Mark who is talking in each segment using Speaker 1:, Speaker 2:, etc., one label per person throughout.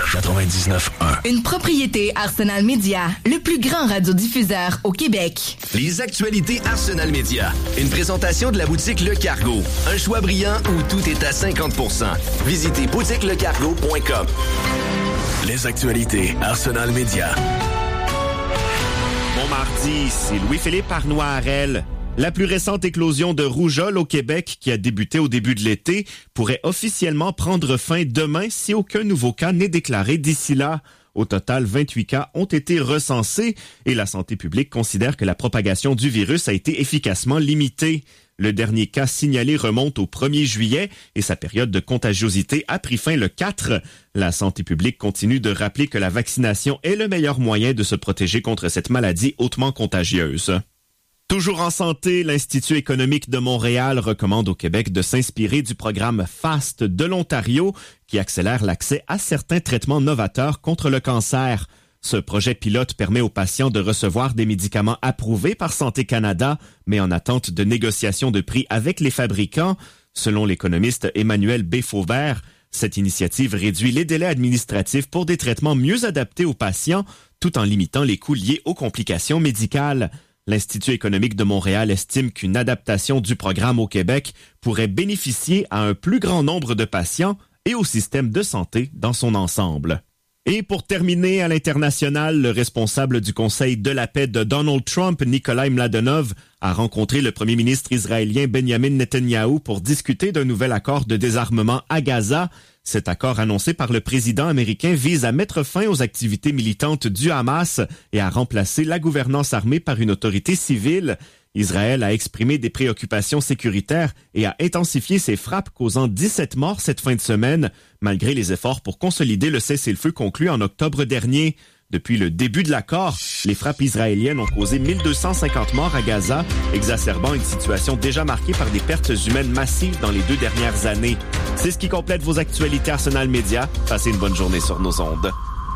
Speaker 1: 99.1.
Speaker 2: Une propriété Arsenal Média, le plus grand radiodiffuseur au Québec.
Speaker 3: Les actualités Arsenal Média. Une présentation de la boutique Le Cargo. Un choix brillant où tout est à 50%. Visitez boutiquelecargo.com.
Speaker 1: Les actualités Arsenal Média.
Speaker 4: Bon mardi, ici Louis-Philippe Arnois-Harel. La plus récente éclosion de rougeole au Québec, qui a débuté au début de l'été, pourrait officiellement prendre fin demain si aucun nouveau cas n'est déclaré d'ici là. Au total, 28 cas ont été recensés et la santé publique considère que la propagation du virus a été efficacement limitée. Le dernier cas signalé remonte au 1er juillet et sa période de contagiosité a pris fin le 4. La santé publique continue de rappeler que la vaccination est le meilleur moyen de se protéger contre cette maladie hautement contagieuse. Toujours en santé, l'Institut économique de Montréal recommande au Québec de s'inspirer du programme FAST de l'Ontario qui accélère l'accès à certains traitements novateurs contre le cancer. Ce projet pilote permet aux patients de recevoir des médicaments approuvés par Santé Canada, mais en attente de négociations de prix avec les fabricants. Selon l'économiste Emmanuel B. Fauvert, cette initiative réduit les délais administratifs pour des traitements mieux adaptés aux patients, tout en limitant les coûts liés aux complications médicales. L'Institut économique de Montréal estime qu'une adaptation du programme au Québec pourrait bénéficier à un plus grand nombre de patients et au système de santé dans son ensemble. Et pour terminer, à l'international, le responsable du Conseil de la paix de Donald Trump, Nikolai Mladenov, a rencontré le premier ministre israélien Benjamin Netanyahou pour discuter d'un nouvel accord de désarmement à Gaza. Cet accord annoncé par le président américain vise à mettre fin aux activités militantes du Hamas et à remplacer la gouvernance armée par une autorité civile. Israël a exprimé des préoccupations sécuritaires et a intensifié ses frappes causant 17 morts cette fin de semaine, malgré les efforts pour consolider le cessez-le-feu conclu en octobre dernier. Depuis le début de l'accord, les frappes israéliennes ont causé 1250 morts à Gaza, exacerbant une situation déjà marquée par des pertes humaines massives dans les 2 dernières années. C'est ce qui complète vos actualités Arsenal Média. Passez une bonne journée sur nos ondes.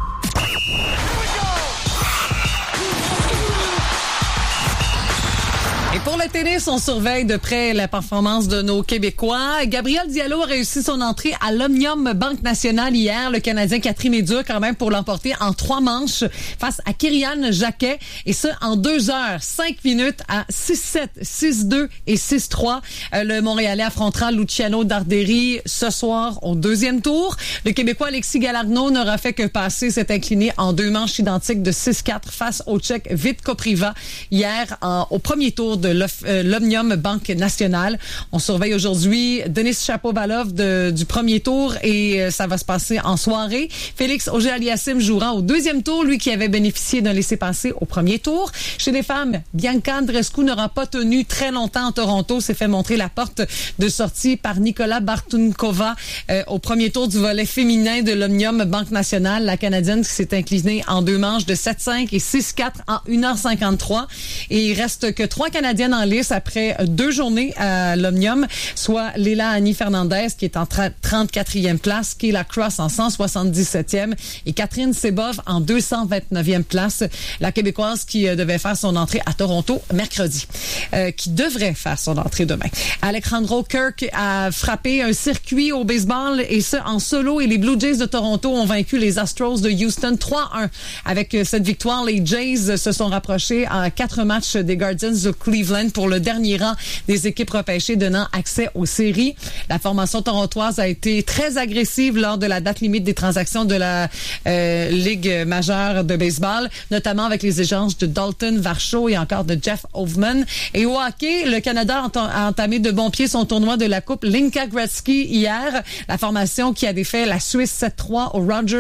Speaker 5: Et pour le tennis, on surveille de près la performance de nos Québécois. Gabriel Diallo a réussi son entrée à l'Omnium Banque Nationale hier. Le Canadien qui a trimé dur quand même pour l'emporter en 3 manches face à Kyrian Jacquet. Et ça en 2 heures, 5 minutes à 6-7, 6-2 et 6-3. Le Montréalais affrontera Luciano Darderi ce soir au 2e tour. Le Québécois Alexis Galarneau n'aura fait que passer, s'est incliné en 2 manches identiques de 6-4 face au Tchèque Vít Kopriva hier au premier tour de l'Omnium Banque Nationale. On surveille aujourd'hui Denis Shapovalov du premier tour et ça va se passer en soirée. Félix Auger-Aliassime jouera au 2e tour, lui qui avait bénéficié d'un laissez-passer au premier tour. Chez les femmes, Bianca Andreescu n'aura pas tenu très longtemps en Toronto, s'est fait montrer la porte de sortie par Nicola Bartunkova au premier tour du volet féminin de l'Omnium Banque Nationale. La Canadienne qui s'est inclinée en 2 manches de 7-5 et 6-4 en 1h53. Et il reste que 3 Canadiennes en lice après 2 journées à l'Omnium, soit Léla Annie Fernandez qui est en 34e place, Kayla Cross en 177e et Catherine Sebov en 229e place. La Québécoise qui devait faire son entrée à Toronto mercredi, qui devrait faire son entrée demain. Alejandro Kirk a frappé un circuit au baseball et ce en solo et les Blue Jays de Toronto ont vaincu les Astros de Houston 3-1. Avec cette victoire, les Jays se sont rapprochés à 4 matchs des Guardians de Cleveland pour le dernier rang des équipes repêchées donnant accès aux séries. La formation torontoise a été très agressive lors de la date limite des transactions de la Ligue majeure de baseball, notamment avec les échanges de Dalton Varsho et encore de Jeff Hoffman. Et au hockey, le Canada a entamé de bon pied son tournoi de la Coupe Linka Gretzky hier. La formation qui a défait la Suisse 7-3 au Rogers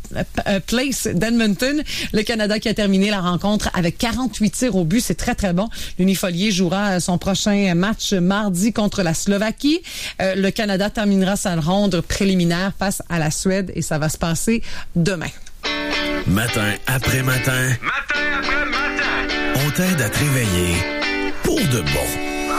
Speaker 5: Place d'Edmonton. Le Canada qui a terminé la rencontre avec 48 tirs au but. C'est très, très bon. L'Unifolier jouera son prochain match mardi contre la Slovaquie. Le Canada terminera sa ronde préliminaire face à la Suède et ça va se passer demain.
Speaker 1: Matin après matin.
Speaker 3: Matin après matin.
Speaker 1: On t'aide à te réveiller pour de bon.